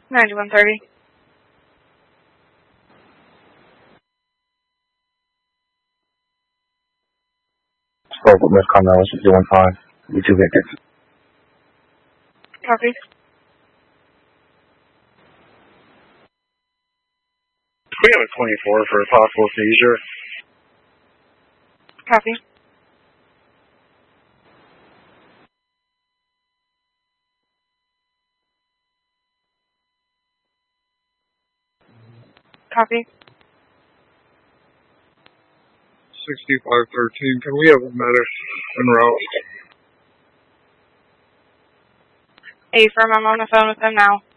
9130. Spoke with Miss Carmela. She's doing fine. You two get this. Copy. We have a 24 for a possible seizure. Copy. Copy. 6513. Can we have a medic en route? Affirm, I'm on the phone with them now.